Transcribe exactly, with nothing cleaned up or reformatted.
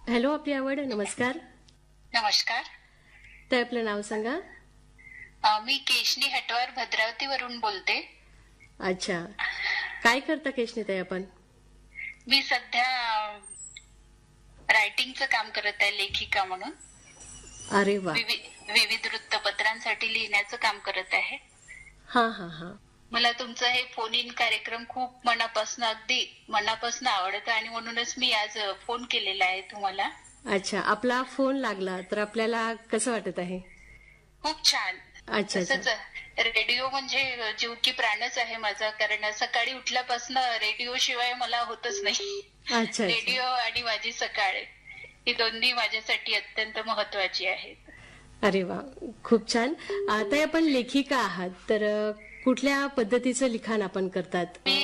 Hello, आपली आवड. नमस्कार. नमस्कार. तर आपलं नाव सांगा. अ, मी केशनी हटवार भद्रावतीवरून बोलते. अच्छा, काय करता केशनीताई आपण? मी सध्या रायटिंगचं काम करत आहे, लेखिका म्हणून. अरे वा. विविध विविध वृत्तपत्रांसाठी लिहिण्याचं काम करत आहे. हा हा हा मला तुमचं हे फोन इन कार्यक्रम खूप मनापासून अगदी मनापासून आवडतं आणि म्हणूनच मी आज फोन केलेला आहे तुम्हाला. अच्छा, आपला फोन लागला तर आपल्याला कसं वाटत आहे? खूप छान. अच्छा अच्छा तसंच रेडिओ म्हणजे जीव की प्राणच आहे माझा, कारण सकाळी उठल्यापासून रेडिओ शिवाय मला होतच नाही. अच्छा अच्छा रेडिओ आणि माझी सकाळ ही दोन्ही माझ्यासाठी अत्यंत महत्वाची आहेत. अरे वा, खूप छान. आता आपण लेखिका आहात, तर कुठल्या पद्धतीचं लिखाण आपण करतात? मी